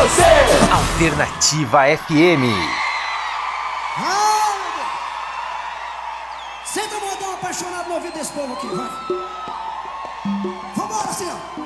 você. Alternativa FM. Ah, meu Deus. Senta o modão apaixonado no ouvido desse povo aqui, vai. Vambora, assim, ó.